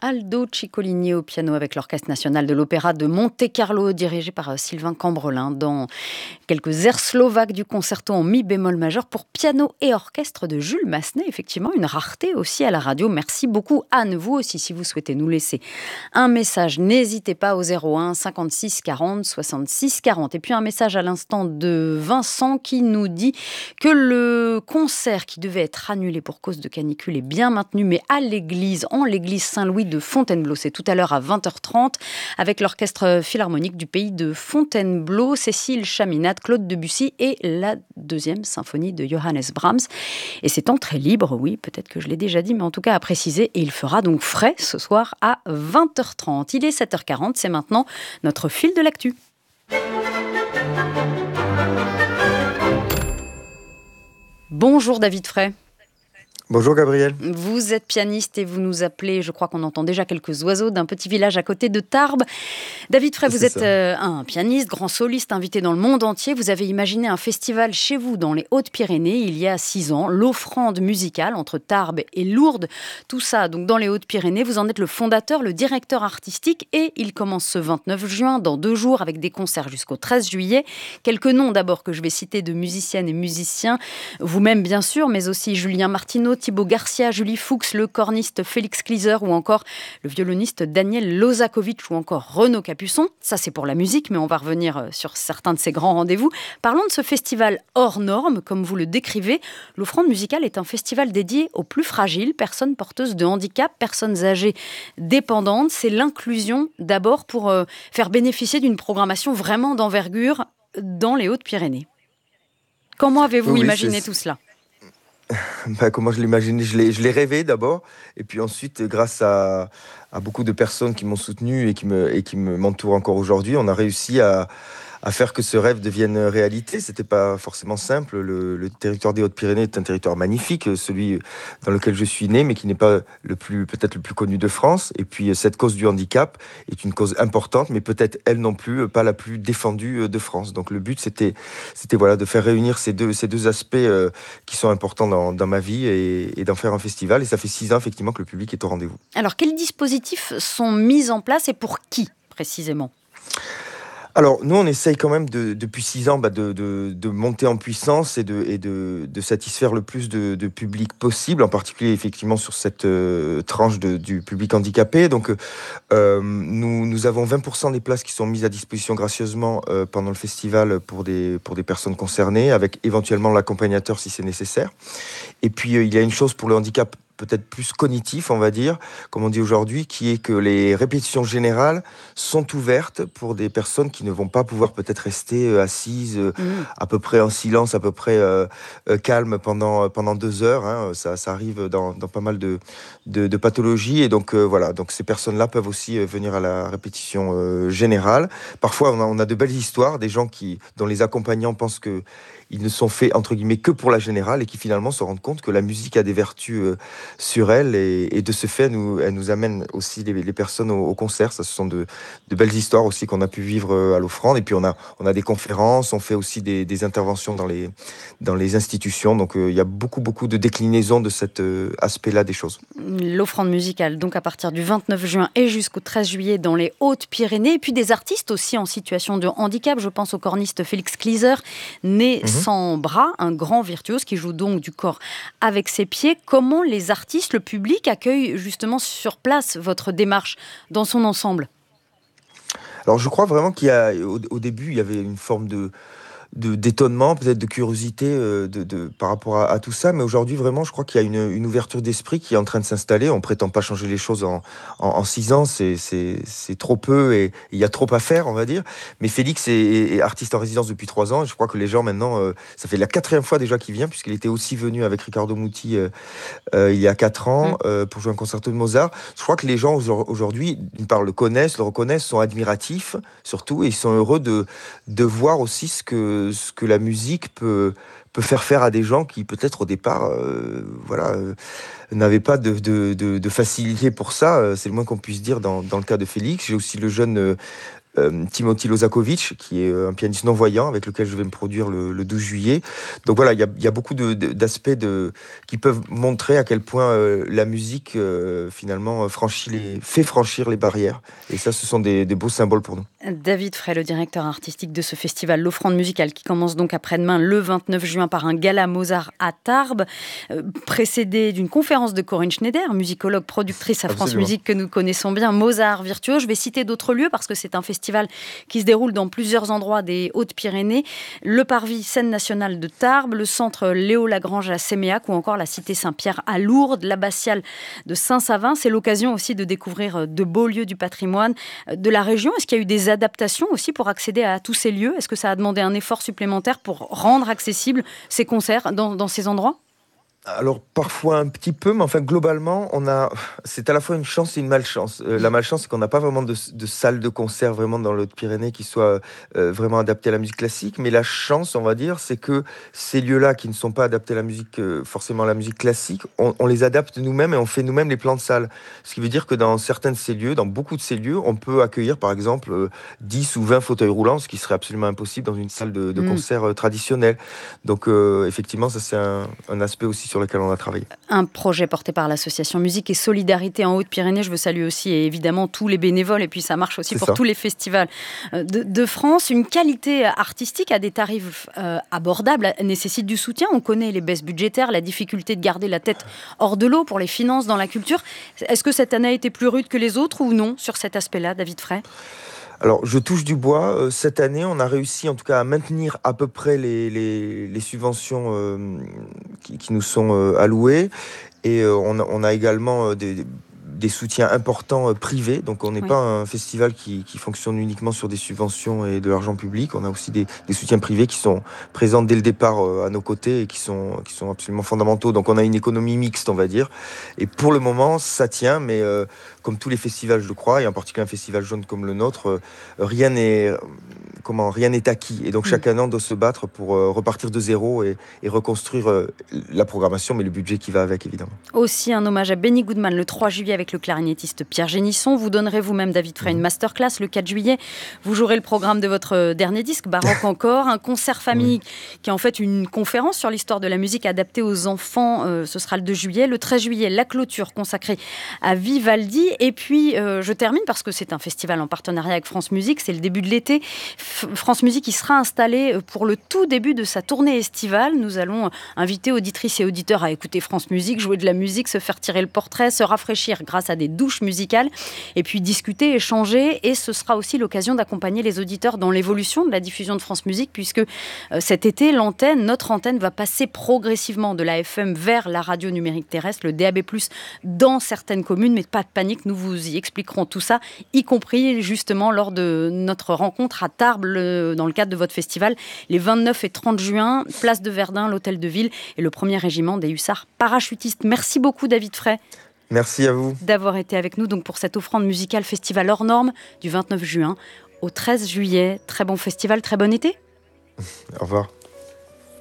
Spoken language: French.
Aldo Ciccolini au piano avec l'Orchestre national de l'Opéra de Monte-Carlo, dirigé par Sylvain Cambrelin, dans quelques airs slovaques du concerto en mi bémol majeur pour piano et orchestre de Jules Massenet. Effectivement, une rareté aussi à la radio. Merci beaucoup, Anne. Vous aussi, si vous souhaitez nous laisser un message, n'hésitez pas au 01 56 40 66 40. Et puis un message à l'instant de Vincent qui nous dit que le concert qui devait être annulé pour cause de canicule est bien maintenu, mais à l'église, en l'église Saint-Louis de Fontainebleau. C'est tout à l'heure à 20h30 avec l'orchestre philharmonique du pays de Fontainebleau, Cécile Chaminade, Claude Debussy et la deuxième symphonie de Johannes Brahms. Et c'est entrée libre, oui, peut-être que je l'ai déjà dit, mais en tout cas à préciser. Et il fera donc frais ce soir à 20h30. Il est 7h40, c'est maintenant notre fil de l'actu. Bonjour David Fray. Bonjour Gabriel. Vous êtes pianiste et vous nous appelez, je crois qu'on entend déjà quelques oiseaux d'un petit village à côté de Tarbes. David Fray, vous êtes un pianiste, grand soliste, invité dans le monde entier. Vous avez imaginé un festival chez vous dans les Hautes-Pyrénées il y a 6 ans, l'Offrande musicale entre Tarbes et Lourdes. Tout ça donc dans les Hautes-Pyrénées. Vous en êtes le fondateur, le directeur artistique et il commence ce 29 juin, dans 2 jours, avec des concerts jusqu'au 13 juillet. Quelques noms d'abord que je vais citer de musiciennes et musiciens, vous-même bien sûr, mais aussi Julien Martineau, Thibaut Garcia, Julie Fuchs, le corniste Félix Kliser ou encore le violoniste Daniel Lozakovitch ou encore Renaud Capuçon. Ça, c'est pour la musique, mais on va revenir sur certains de ces grands rendez-vous. Parlons de ce festival hors norme, comme vous le décrivez. L'Offrande musicale est un festival dédié aux plus fragiles, personnes porteuses de handicap, personnes âgées dépendantes. C'est l'inclusion d'abord pour faire bénéficier d'une programmation vraiment d'envergure dans les Hautes-Pyrénées. Comment avez-vous imaginé tout cela ? Comment je l'imaginais, je l'ai rêvé d'abord, et puis ensuite, grâce à beaucoup de personnes qui m'ont soutenu et qui m'entourent encore aujourd'hui, on a réussi à faire que ce rêve devienne réalité. C'était pas forcément simple. Le territoire des Hautes-Pyrénées est un territoire magnifique, celui dans lequel je suis né, mais qui n'est pas peut-être le plus connu de France. Et puis cette cause du handicap est une cause importante, mais peut-être elle non plus pas la plus défendue de France. Donc le but c'était voilà de faire réunir ces deux aspects qui sont importants dans ma vie et d'en faire un festival. Et ça fait 6 ans effectivement que le public est au rendez-vous. Alors quels dispositifs sont mis en place et pour qui précisément ? Alors, nous, on essaye quand même depuis 6 ans de monter en puissance et de satisfaire le plus de public possible, en particulier effectivement sur cette tranche du public handicapé. Donc, nous avons 20% des places qui sont mises à disposition gracieusement pendant le festival pour des personnes concernées, avec éventuellement l'accompagnateur si c'est nécessaire. Et puis, il y a une chose pour le handicap peut-être plus cognitif, on va dire, comme on dit aujourd'hui, qui est que les répétitions générales sont ouvertes pour des personnes qui ne vont pas pouvoir peut-être rester assises à peu près en silence, à peu près calme pendant 2 heures. Hein. Ça arrive dans pas mal de pathologies. Et donc, voilà, donc ces personnes-là peuvent aussi venir à la répétition générale. Parfois, on a de belles histoires, des gens dont les accompagnants pensent qu'ils ne sont faits, entre guillemets, que pour la générale et qui finalement se rendent compte que la musique a des vertus sur elle et de ce fait, elle nous amène aussi les personnes au concert. Ça, ce sont de belles histoires aussi qu'on a pu vivre à l'Offrande. Et puis, on a des conférences, on fait aussi des interventions dans les institutions. Donc, il y a beaucoup de déclinaisons de cet aspect-là des choses. L'Offrande musicale, donc à partir du 29 juin et jusqu'au 13 juillet dans les Hautes-Pyrénées. Et puis des artistes aussi en situation de handicap. Je pense au corniste Félix Kliser, né sans bras, un grand virtuose qui joue donc du corps avec ses pieds. Comment les artistes, le public accueillent justement sur place votre démarche dans son ensemble ? Alors je crois vraiment au début, il y avait une forme d'étonnement, peut-être de curiosité par rapport à tout ça, mais aujourd'hui vraiment je crois qu'il y a une ouverture d'esprit qui est en train de s'installer. On prétend pas changer les choses en 6 ans, c'est trop peu et il y a trop à faire, on va dire. Mais Félix est artiste en résidence depuis 3 ans et je crois que les gens maintenant, ça fait la 4e fois déjà qu'il vient, puisqu'il était aussi venu avec Riccardo Muti il y a 4 ans pour jouer un concerto de Mozart. Je crois que les gens aujourd'hui, d'une part, le connaissent, le reconnaissent, sont admiratifs surtout, et ils sont heureux de voir aussi ce que la musique peut faire à des gens qui peut-être au départ n'avaient pas de facilité pour ça. C'est le moins qu'on puisse dire dans le cas de Félix. J'ai aussi le jeune Timothy Lozakovic, qui est un pianiste non-voyant avec lequel je vais me produire le 12 juillet. Donc voilà, il y a beaucoup d'aspects qui peuvent montrer à quel point la musique, finalement, fait franchir les barrières. Et ça, ce sont des beaux symboles pour nous. David Frey, le directeur artistique de ce festival, l'Offrande musicale, qui commence donc après-demain, le 29 juin, par un gala Mozart à Tarbes, précédé d'une conférence de Corinne Schneider, musicologue, productrice à France Absolument. Musique que nous connaissons bien, Mozart virtuose. Je vais citer d'autres lieux parce que c'est un festival qui se déroule dans plusieurs endroits des Hautes-Pyrénées. Le Parvis, scène nationale de Tarbes, le centre Léo Lagrange à Séméac ou encore la cité Saint-Pierre à Lourdes, l'abbatiale de Saint-Savin. C'est l'occasion aussi de découvrir de beaux lieux du patrimoine de la région. Est-ce qu'il y a eu des adaptations aussi pour accéder à tous ces lieux? Est-ce que ça a demandé un effort supplémentaire pour rendre accessibles ces concerts dans ces endroits? Alors parfois un petit peu, mais enfin globalement, c'est à la fois une chance et une malchance. La malchance, c'est qu'on n'a pas vraiment de salle de concert vraiment dans les Hautes-Pyrénées qui soit vraiment adaptée à la musique classique. Mais la chance, on va dire, c'est que ces lieux-là qui ne sont pas adaptés à la musique, forcément à la musique classique, on les adapte nous-mêmes et on fait nous-mêmes les plans de salle. Ce qui veut dire que dans certains de ces lieux, dans beaucoup de ces lieux, on peut accueillir par exemple 10 ou 20 fauteuils roulants, ce qui serait absolument impossible dans une salle de concert traditionnelle. Donc effectivement, ça c'est un aspect aussi sur lequel on a travaillé. Un projet porté par l'association Musique et Solidarité en Haute-Pyrénées. Je veux saluer aussi évidemment tous les bénévoles et puis ça marche aussi pour tous les festivals de France. Une qualité artistique à des tarifs abordables nécessite du soutien. On connaît les baisses budgétaires, la difficulté de garder la tête hors de l'eau pour les finances dans la culture. Est-ce que cette année a été plus rude que les autres ou non sur cet aspect-là, David Frey? Alors, je touche du bois. Cette année, on a réussi en tout cas à maintenir à peu près les subventions qui nous sont allouées. Et on a également des soutiens importants privés. Donc, on n'est pas un festival qui fonctionne uniquement sur des subventions et de l'argent public. On a aussi des soutiens privés qui sont présents dès le départ à nos côtés et qui sont absolument fondamentaux. Donc, on a une économie mixte, on va dire. Et pour le moment, ça tient, mais comme tous les festivals, je crois, et en particulier un festival jaune comme le nôtre, rien n'est acquis. Et donc, chaque année, on doit se battre pour repartir de zéro et reconstruire la programmation, mais le budget qui va avec, évidemment. Aussi, un hommage à Benny Goodman le 3 juillet avec le clarinettiste Pierre Génisson. Vous donnerez vous-même, David Frey, une masterclass le 4 juillet. Vous jouerez le programme de votre dernier disque, Baroque encore, un concert famille qui est en fait une conférence sur l'histoire de la musique adaptée aux enfants. Ce sera le 2 juillet. Le 13 juillet, la clôture consacrée à Vivaldi. Et puis, je termine parce que c'est un festival en partenariat avec France Musique. C'est le début de l'été. France Musique qui sera installée pour le tout début de sa tournée estivale. Nous allons inviter auditrices et auditeurs à écouter France Musique, jouer de la musique, se faire tirer le portrait, se rafraîchir grâce à des douches musicales et puis discuter, échanger. Et ce sera aussi l'occasion d'accompagner les auditeurs dans l'évolution de la diffusion de France Musique puisque cet été, notre antenne va passer progressivement de la FM vers la radio numérique terrestre, le DAB+, dans certaines communes. Mais pas de panique, nous vous y expliquerons tout ça, y compris justement lors de notre rencontre à Tarbes dans le cadre de votre festival, les 29 et 30 juin, place de Verdun, l'hôtel de ville et le 1er régiment des hussards parachutistes. Merci beaucoup David Frey. Merci à vous. D'avoir été avec nous donc pour cette offrande musicale festival hors norme du 29 juin au 13 juillet. Très bon festival, très bon été. Au revoir.